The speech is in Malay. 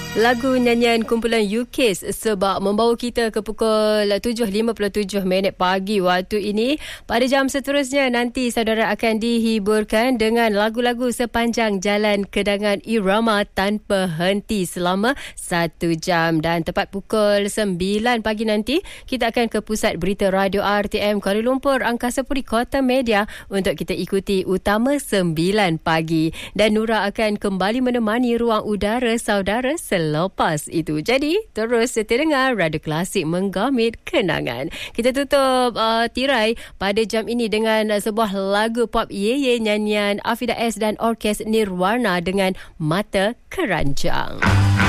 Lagu nyanyian kumpulan UKIS sebab membawa kita ke pukul 7.57 pagi waktu ini. Pada jam seterusnya nanti saudara akan dihiburkan dengan lagu-lagu sepanjang jalan Kedangan Irama tanpa henti selama 1 jam. Dan tepat pukul 9 pagi nanti kita akan ke Pusat Berita Radio RTM Kuala Lumpur Angkasa Puri Kota Media untuk kita ikuti Utama 9 pagi. Dan Nura akan kembali menemani ruang udara saudara selepas itu. Jadi, terus setia dengar Radio Klasik menggamit kenangan. Kita tutup tirai pada jam ini dengan sebuah lagu pop Ye Ye nyanyian Afida S dan Orkes Nirwana dengan Mata Keranjang.